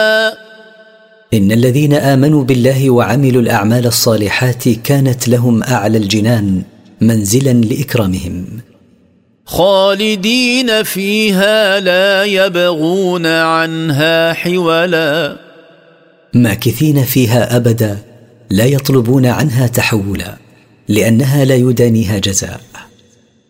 إن الذين آمنوا بالله وعملوا الأعمال الصالحات كانت لهم أعلى الجنان منزلا لإكرامهم، خالدين فيها لا يبغون عنها حولا، ماكثين فيها أبدا لا يطلبون عنها تحولا، لأنها لا يدانيها جزاء.